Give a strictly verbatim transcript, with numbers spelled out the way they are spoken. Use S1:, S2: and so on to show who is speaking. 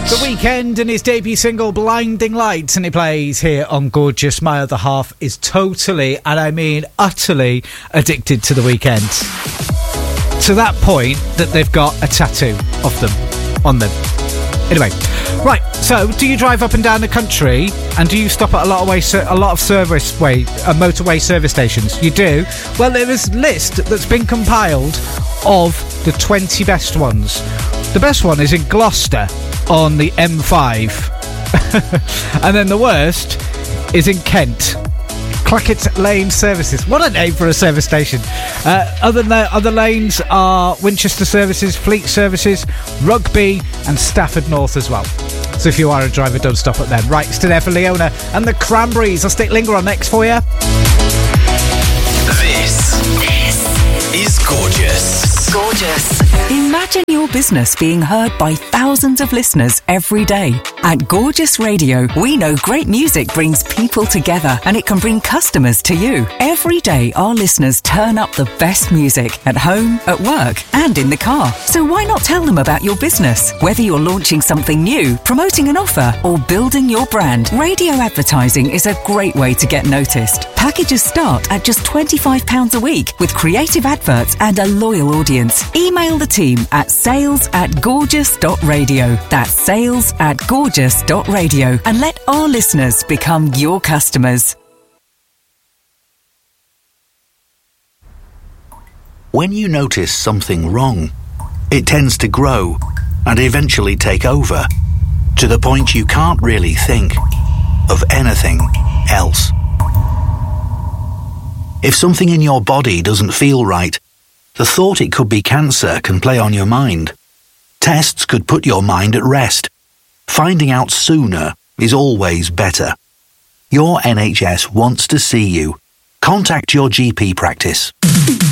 S1: The Weeknd and his debut single Blinding Lights, and he plays here on Gorgeous. My other half is totally, and I mean utterly, addicted to The Weeknd. To that point that they've got a tattoo of them on them. Anyway, right, so do you drive up and down the country, and do you stop at a lot of way, a lot of service way, uh, motorway service stations? You do? Well, there is a list that's been compiled of the twenty best ones. The best one is in Gloucester on the M five. And then the worst is in Kent. Clackett Lane Services. What a name for a service station. Uh, other, na- other lanes are Winchester Services, Fleet Services, Rugby and Stafford North as well. So if you are a driver, don't stop at them. Right, still there for Leona and the Cranberries. I'll stick Linger on next for you.
S2: This, this is Gorgeous.
S3: Gorgeous. Imagine your business being heard by thousands of listeners every day. At Gorgeous Radio, we know great music brings people together and it can bring customers to you. Every day, our listeners turn up the best music at home, at work, and in the car. So why not tell them about your business? Whether you're launching something new, promoting an offer, or building your brand, radio advertising is a great way to get noticed. Packages start at just twenty-five pounds a week with creative adverts and a loyal audience. Email the team at sales at gorgeous dot radio. That's sales at gorgeous dot radio and let our listeners become your customers.
S4: When you notice something wrong, it tends to grow and eventually take over to the point you can't really think of anything else. If something in your body doesn't feel right, the thought it could be cancer can play on your mind. Tests could put your mind at rest. Finding out sooner is always better. Your N H S wants to see you. Contact your G P practice.